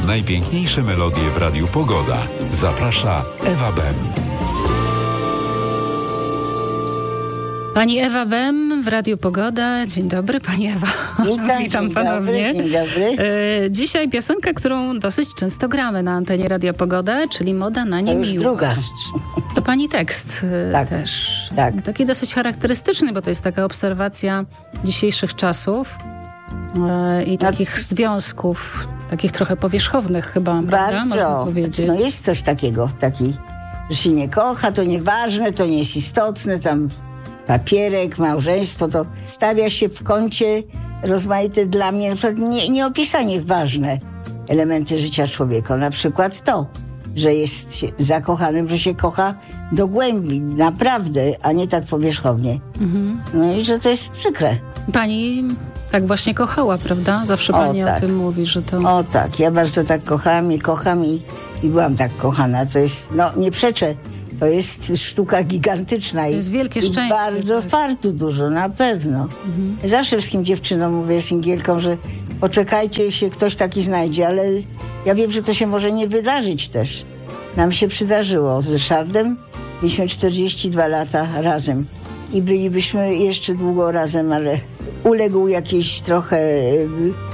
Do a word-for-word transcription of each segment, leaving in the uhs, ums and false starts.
Najpiękniejsze melodie w Radiu Pogoda. Zaprasza Ewa Bem. Pani Ewa Bem w Radiu Pogoda. Dzień dobry, Pani Ewa. Witam, Witam dzień ponownie. Dobry, dzień dobry. E, dzisiaj piosenka, którą dosyć często gramy na antenie Radia Pogoda, czyli Moda na To niemiłość. już druga. To Pani tekst e, Tak, też. tak. Taki dosyć charakterystyczny, bo to jest taka obserwacja dzisiejszych czasów e, i takich związków, takich trochę powierzchownych chyba, prawda? Można Bardzo. powiedzieć. No jest coś takiego, taki, że się nie kocha, to nieważne, to nie jest istotne, tam papierek, małżeństwo, to stawia się w kącie rozmaite dla mnie, na przykład nie, nieopisanie ważne elementy życia człowieka. Na przykład to, że jest się zakochanym, że się kocha do głębi, naprawdę, a nie tak powierzchownie. Mhm. No i że to jest przykre. Pani tak właśnie kochała, prawda? Zawsze O, Pani tak. o tym mówi, że to... O tak, ja bardzo tak kochałam i kocham i, i byłam tak kochana, co jest, no nie przeczę, to jest sztuka gigantyczna. To jest wielkie i szczęście, bardzo tak. fartu dużo, na pewno. Mhm. Zawsze wszystkim dziewczynom mówię, singielkom, że poczekajcie, się ktoś taki znajdzie, ale ja wiem, że to się może nie wydarzyć też. Nam się przydarzyło z Ryszardem, mieliśmy czterdzieści dwa lata razem i bylibyśmy jeszcze długo razem, ale uległ jakiejś trochę y,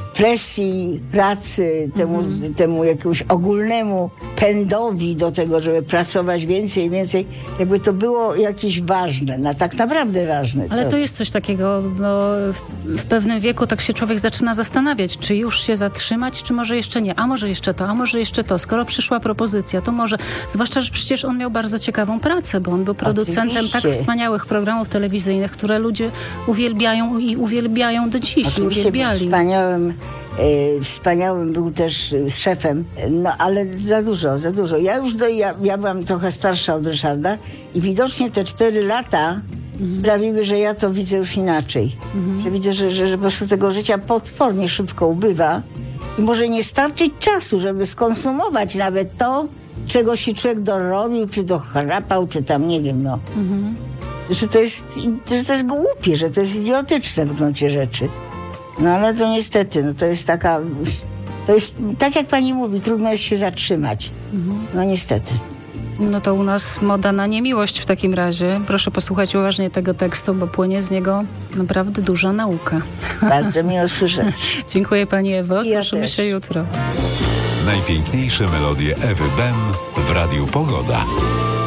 presji pracy, temu, Mhm. temu jakiemuś ogólnemu pędowi do tego, żeby pracować więcej i więcej. Jakby to było jakieś ważne, na tak naprawdę ważne. Ale to jest coś takiego, bo w, w pewnym wieku tak się człowiek zaczyna zastanawiać, czy już się zatrzymać, czy może jeszcze nie. A może jeszcze to, a może jeszcze to. Skoro przyszła propozycja, to może. Zwłaszcza, że przecież on miał bardzo ciekawą pracę, bo on był producentem Oczywiście. tak wspaniałych programów telewizyjnych, które ludzie uwielbiają i uwielbiają do dziś. I Oczywiście był uwielbiali. wspaniałym, e, wspaniałym był też e, szefem, no ale za dużo, za dużo. Ja już do, ja, ja byłam trochę starsza od Ryszarda i widocznie te cztery lata sprawiły, że ja to widzę już inaczej. Że widzę, że, że, że po prostu tego życia potwornie szybko ubywa i może nie starczyć czasu, żeby skonsumować nawet to, czego się człowiek dorobił, czy dochrapał, czy tam nie wiem, no. Że to jest, że to jest głupie, że to jest idiotyczne w gruncie rzeczy. No ale to niestety, no to jest taka, to jest, tak jak pani mówi, trudno jest się zatrzymać. No niestety. No to u nas moda na niemiłość w takim razie. Proszę posłuchać uważnie tego tekstu, bo płynie z niego naprawdę duża nauka. Bardzo miło słyszeć. Dziękuję Pani Ewo, Ja słyszymy też. się jutro. Najpiękniejsze melodie Ewy Bem w Radiu Pogoda.